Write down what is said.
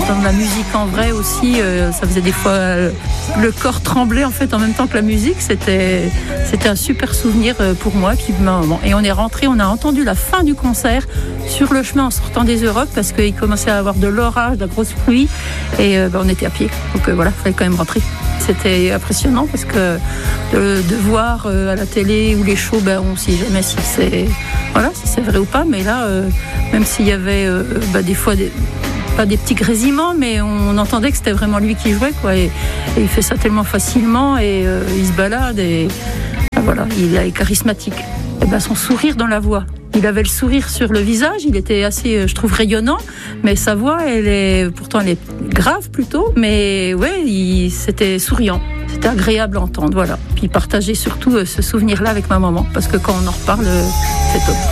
d'entendre la musique en vrai aussi, ça faisait des fois le corps trembler en fait en même temps que la musique. C'était un super souvenir pour moi. Puis, et on est rentré, on a entendu la fin du concert sur le chemin en sortant des Europes parce qu'il commençait à avoir de l'orage, de la grosse pluie et on était à pied. Donc voilà, il fallait quand même rentrer. C'était impressionnant parce que de voir à la télé ou les shows, on ne sait jamais si c'est vrai ou pas. Mais là, même s'il y avait des fois pas des petits grésillements, mais on entendait que c'était vraiment lui qui jouait, quoi. Et il fait ça tellement facilement et il se balade et voilà, il est charismatique. Et son sourire dans la voix. Il avait le sourire sur le visage, il était assez, je trouve, rayonnant, mais sa voix, elle est grave plutôt, mais ouais, c'était souriant. C'était agréable à entendre, voilà. Puis partager surtout ce souvenir-là avec ma maman, parce que quand on en reparle, c'est top.